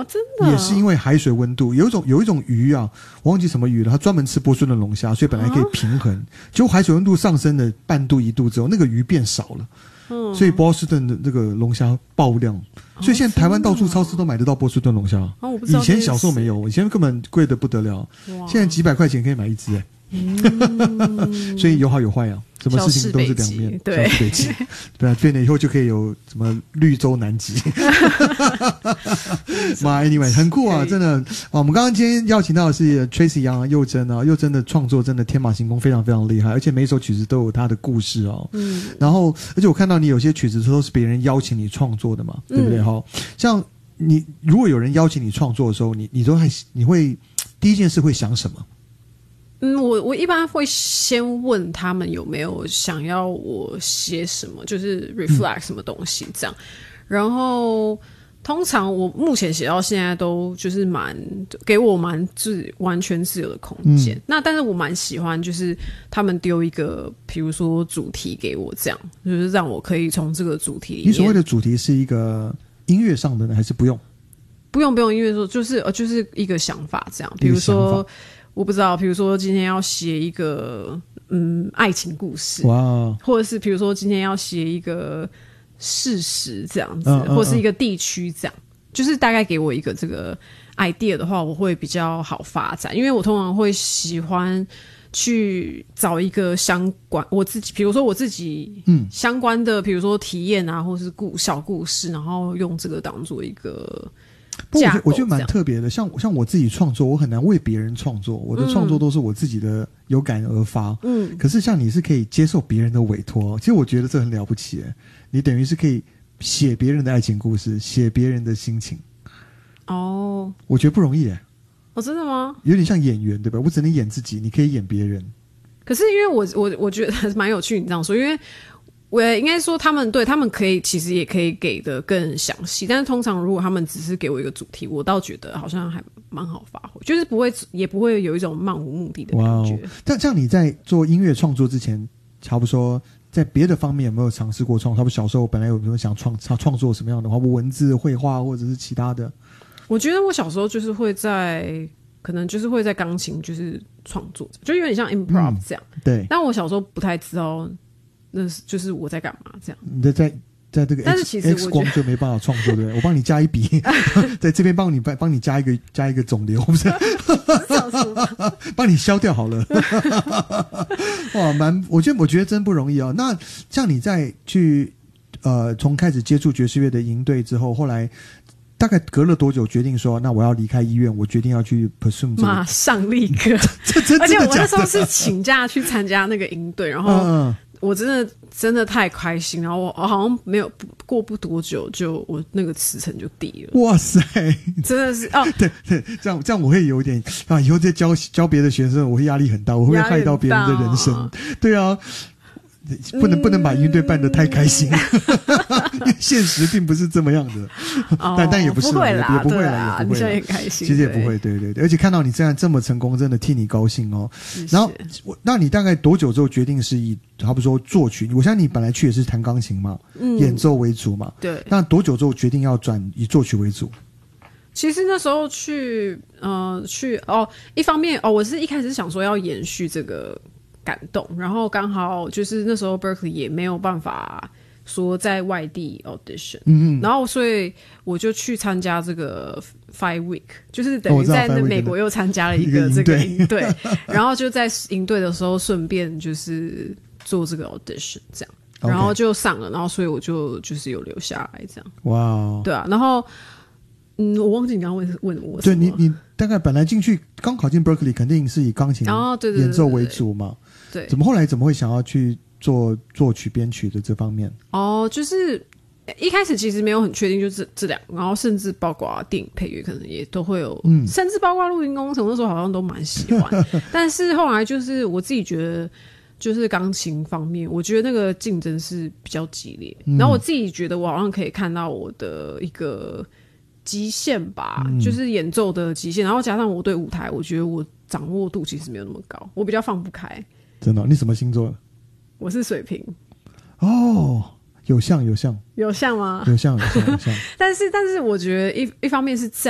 哦，真的也是因为海水温度，有一种鱼啊，我忘记什么鱼了，它专门吃波士顿龙虾，所以本来可以平衡，结果海水温度上升了半度1度之后，那个鱼变少了。所以波士顿的这个龙虾爆量，所以现在台湾到处超市都买得到波士顿龙虾。 我不知道， 以前小时候没有，以前根本贵得不得了，现在几百块钱可以买一只所以有好有坏啊，什么事情都是两面， 对， 小事北极，对啊，变了以后就可以有什么绿洲南极。妈 ，anyway， 很酷啊，真的啊！我们刚刚今天邀请到的是 Tracy 杨佑珍啊，佑珍的创作真的天马行空，非常非常厉害，而且每一首曲子都有它的故事哦。然后而且我看到你有些曲子都是别人邀请你创作的嘛，对不对？哈，像你如果有人邀请你创作的时候，你会第一件事会想什么？ 我一般会先问他们有没有想要我写什么，就是 reflect 什么东西这样。然后通常我目前写到现在都就是给我完全自由的空间。那但是我蛮喜欢就是他们丢一个比如说主题给我，这样就是让我可以从这个主题里面。 你所谓的主题是一个音乐上的呢，还是不用音乐说就是一个想法这样，比如说。我不知道，比如说今天要写一个爱情故事，哇，或者是比如说今天要写一个事实这样子，或者是一个地区这样，就是大概给我一个这个 idea 的话，我会比较好发展，因为我通常会喜欢去找一个相关我自己，比如说我自己相关的，比如说体验啊，或是小故事，然后用这个当做一个。 不过我觉得蛮特别的，像我自己创作，我很难为别人创作，我的创作都是我自己的有感而发。可是像你是可以接受别人的委托，其实我觉得这很了不起。你等于是可以写别人的爱情故事，写别人的心情。哦，我觉得不容易。 哦，真的吗？ 有点像演员对吧？我只能演自己，你可以演别人。 可是因为我觉得蛮有趣，你这样说，因为。我应该说他们可以其实也可以给的更详细，但是通常如果他们只是给我一个主题，我倒觉得好像还蛮好发挥，就是也不会有一种漫无目的的感觉。 但这样你在做音乐创作之前，差不多说在别的方面有没有尝试过创作？差不多小时候本来有没有想创作什么样的话，文字、绘画或者是其他的？我觉得我小时候就是可能就是会在钢琴就是创作，就有点像 improv 这样。 对， 但我小时候不太知道。那就是我在干嘛这样？ 你在这个 X 光就没办法创作，对不对？我帮你加一笔，在这边帮你加一个肿瘤，不是？帮你消掉好了。哇，我觉得真不容易哦。那像你在去从开始接触爵士乐的营队之后，后来大概隔了多久决定说，那我要离开医院，我决定要去 pursue 马上立刻。而且我那时候是请假去参加那个营队，然后。我真的太开心，然后我好像没有过不多久就我那个辞呈就递了。哇塞，真的是哦，对， 这样我会有点以后再教别的学生，我会压力很大，我会害到别人的人生。对啊。不能把营队办得太开心，因为现实并不是这么样的。但也不是， 不会啦， 也不会啦，也不会啦， 你现在也开心， 其实也不会，对，而且看到你这么成功，真的替你高兴哦。然后，那你大概多久之后决定是以，好比说作曲？我相信你本来去也是弹钢琴嘛，演奏为主嘛。对。那多久之后决定要转以作曲为主？ 其实那时候一方面我是一开始想说要延续这个。感动，然后刚好就是那时候 Berkeley 也没有办法说在外地 audition，然后所以我就去参加这个 Five Week， 就是等于在美国又参加了一个这个营队，然后就在营队的时候顺便就是做这个 audition 这样，然后就上了，然后所以我就是有留下来这样。哇，对啊，然后我忘记你刚刚问我什么。 对，你大概本来进去刚考进 Berkeley 肯定是以钢琴演奏为主嘛。对，后来怎么会想要去做作曲编曲的这方面？ 就是一开始其实没有很确定，就这两个，然后甚至包括电影配乐可能也都会有，甚至包括录音工程，那时候好像都蛮喜欢。但是后来就是我自己觉得，就是钢琴方面，我觉得那个竞争是比较激烈，然后我自己觉得我好像可以看到我的一个极限吧，就是演奏的极限，然后加上我对舞台，我觉得我掌握度其实没有那么高，我比较放不开。 真的？你什么星座？ 我是水瓶。 哦，有像吗？ 有像。但是我觉得一方面是这